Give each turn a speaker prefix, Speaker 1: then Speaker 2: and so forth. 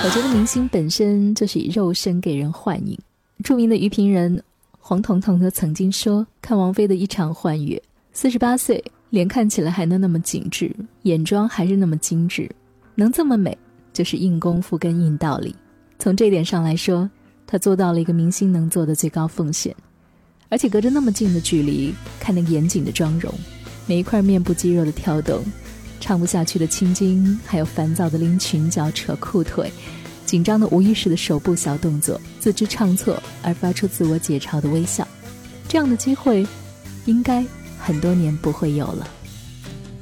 Speaker 1: 我觉得明星本身就是以肉身给人幻影。著名的娱评人黄彤彤就曾经说，看王菲的一场幻乐，48岁，脸看起来还能那么紧致，眼妆还是那么精致，能这么美，就是硬功夫跟硬道理。从这点上来说，她做到了一个明星能做的最高奉献。而且隔着那么近的距离，看那个严谨的妆容，每一块面部肌肉的跳动，唱不下去的青筋，还有烦躁的拎裙角扯裤腿，紧张的无意识的手部小动作，自知唱错而发出自我解嘲的微笑，这样的机会应该很多年不会有了。